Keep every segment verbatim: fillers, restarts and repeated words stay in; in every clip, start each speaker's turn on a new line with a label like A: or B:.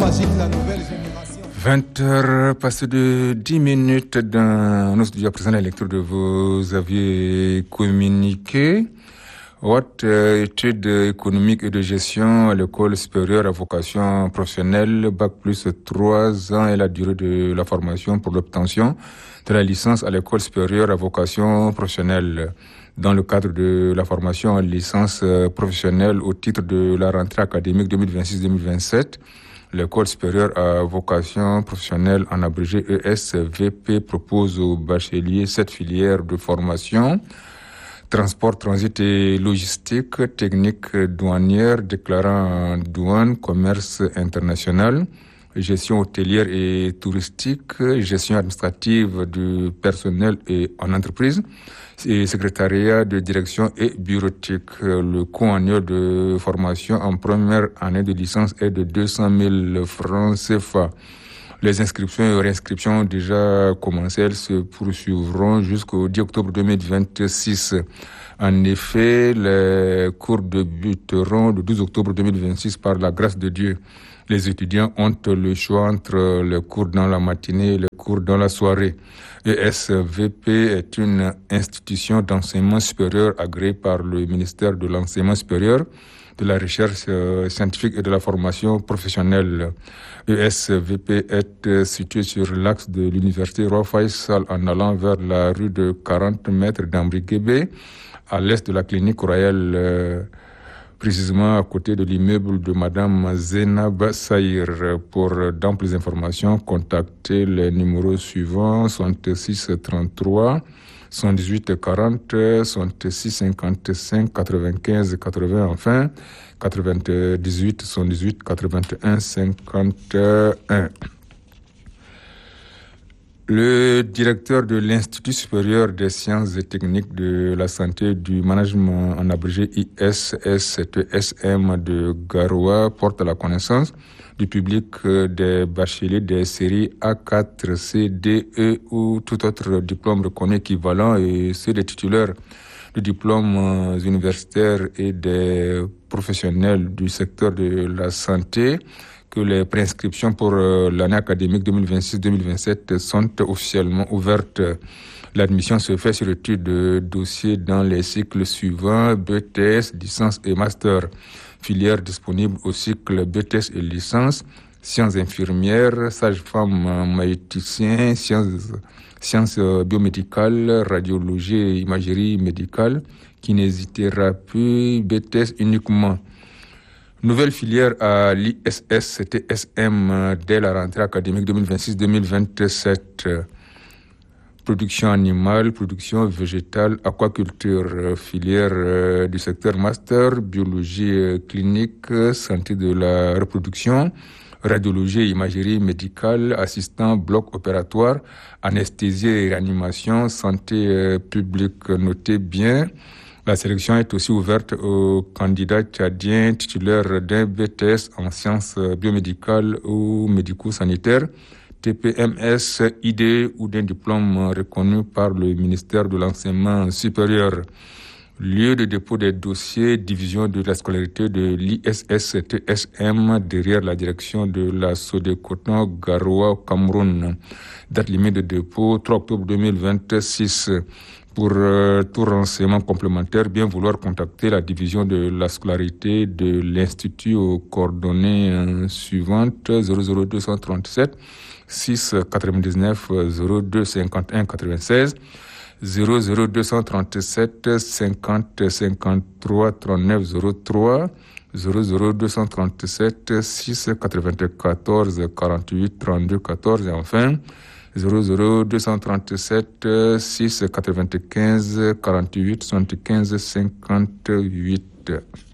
A: magique, la nouvelle génération.
B: vingt heures passées de dix minutes dans nos studios à présent la lecture de vos avis communiqués. Haute études économiques et de gestion à l'école supérieure à vocation professionnelle, bac plus trois ans et la durée de la formation pour l'obtention de la licence à l'école supérieure à vocation professionnelle. Dans le cadre de la formation en licence professionnelle au titre de la rentrée académique deux mille vingt-six deux mille vingt-sept, l'école supérieure à vocation professionnelle, en abrégé E S V P, propose aux bacheliers sept filières de formation: transport, transit et logistique, technique douanière, déclarant en douane, commerce international, gestion hôtelière et touristique, gestion administrative du personnel et en entreprise, et secrétariat de direction et bureautique. Le coût annuel de formation en première année de licence est de deux cent mille francs C F A. Les inscriptions et réinscriptions ont déjà commencé. Elles se poursuivront jusqu'au dix octobre deux mille vingt-six. En effet, les cours débuteront le douze octobre deux mille vingt-six par la grâce de Dieu. Les étudiants ont le choix entre les cours dans la matinée et les cours dans la soirée. E S V P est une institution d'enseignement supérieur agréée par le ministère de l'Enseignement supérieur, de la recherche scientifique et de la formation professionnelle. E S V P est situé sur l'axe de l'université Roi Faisal en allant vers la rue de quarante mètres d'Ambriguébé, à l'est de la clinique royale, euh, précisément à côté de l'immeuble de Madame Zénab Saïr. Pour d'amples informations, contactez les numéros suivants: soixante-six trente-trois, soixante-dix-huit quarante, soixante-six cinquante-cinq quatre-vingt-quinze quatre-vingts, enfin quatre-vingt-dix-huit soixante-dix-huit quatre-vingt-un cinquante-et-un. Le directeur de l'Institut supérieur des sciences et techniques de la santé et du management, en abrégé I S S T S M de Garoua, porte à la connaissance du public des bacheliers des séries A quatre, C, D, E ou tout autre diplôme reconnu équivalent et ceux des titulaires de diplômes universitaires et des professionnels du secteur de la santé que les préinscriptions pour l'année académique deux mille vingt-six deux mille vingt-sept sont officiellement ouvertes. L'admission se fait sur étude de dossier dans les cycles suivants: B T S, licence et master. Filières disponibles au cycle B T S et licence: sciences infirmières, sage-femme, maïticien, sciences, sciences biomédicales, radiologie et imagerie médicale, kinésithérapie, B T S uniquement. Nouvelle filière à l'I S S T S M dès la rentrée académique deux mille vingt-six deux mille vingt-sept. Production animale, production végétale, aquaculture. Filière du secteur master, biologie clinique, santé de la reproduction, radiologie et imagerie médicale, assistant bloc opératoire, anesthésie et réanimation, santé publique. Notez bien, la sélection est aussi ouverte aux candidats tchadiens titulaires d'un B T S en sciences biomédicales ou médico-sanitaires, T P M S, I D ou d'un diplôme reconnu par le ministère de l'Enseignement supérieur. Lieu de dépôt des dossiers, division de la scolarité de l'I S S T S M derrière la direction de la Sodécoton Garoua au Cameroun. Date limite de dépôt trois octobre deux mille vingt-six. Pour euh, tout renseignement complémentaire, bien vouloir contacter la division de la scolarité de l'Institut aux coordonnées euh, suivantes: zéro zéro deux cent trente-sept six quatre-vingt-dix-neuf zéro deux cinquante et un quatre-vingt-seize, zéro zéro deux cent trente-sept cinquante cinquante-trois trente-neuf zéro trois, zéro zéro deux cent trente-sept six quatre-vingt-quatorze quarante-huit trente-deux quatorze et enfin zéro zéro deux cent trente-sept six quatre-vingt-quinze quarante-huit soixante-quinze cinquante-huit.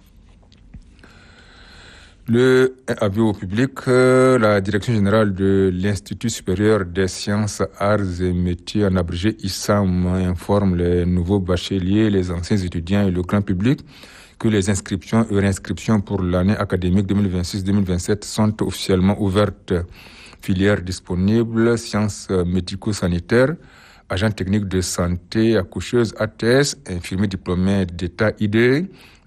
B: Le avis au public, la Direction générale de l'Institut supérieur des sciences, arts et métiers, en abrégé I S A M, informe les nouveaux bacheliers, les anciens étudiants et le grand public que les inscriptions et réinscriptions pour l'année académique deux mille vingt-six deux mille vingt-sept sont officiellement ouvertes. Filières disponibles: sciences médico-sanitaires, agent technique de santé, accoucheuse A T S, infirmier diplômé d'État I D,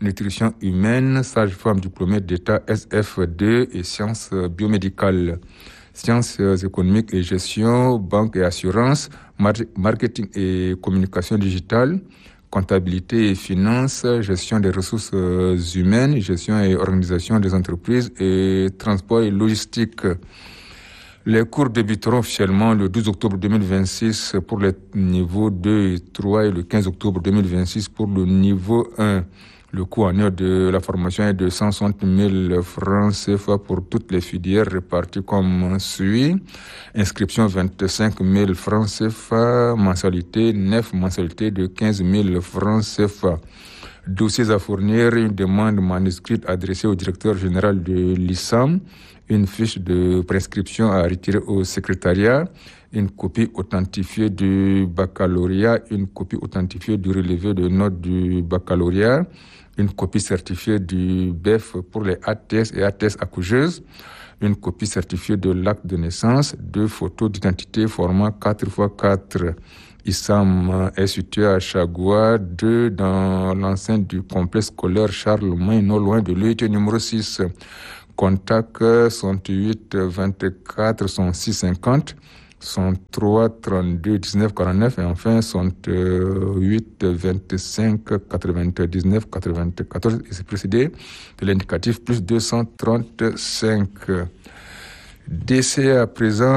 B: nutrition humaine, sage-femme diplômée d'État S F deux et sciences biomédicales, sciences économiques et gestion, banque et assurance, mar- marketing et communication digitale, comptabilité et finances, gestion des ressources humaines, gestion et organisation des entreprises et transport et logistique. Les cours débuteront officiellement le douze octobre deux mille vingt-six pour les niveaux deux et trois et le quinze octobre deux mille vingt-six pour le niveau un. Le coût annuel de la formation est de cent soixante mille francs C F A pour toutes les filières réparties comme suit. Inscription vingt-cinq mille francs C F A, mensualité neuf mensualités de quinze mille francs C F A. Dossiers à fournir, une demande manuscrite adressée au directeur général de l'I S A M, une fiche de prescription à retirer au secrétariat, une copie authentifiée du baccalauréat, une copie authentifiée du relevé de notes du baccalauréat, une copie certifiée du B E F pour les A T S et A T S accoucheuses, une copie certifiée de l'acte de naissance, deux photos d'identité format quatre par quatre. I S A M est situé à Chagoua, deux dans l'enceinte du complexe scolaire Charlemagne, non loin de l'U I T numéro six. Contact soixante-huit vingt-quatre soixante-six cinquante, soixante-trois trente-deux dix-neuf quarante-neuf et enfin soixante-huit vingt-cinq quatre-vingt-dix-neuf quatre-vingt-quatorze et c'est précédé de l'indicatif plus deux cent trente-cinq. Décès à présent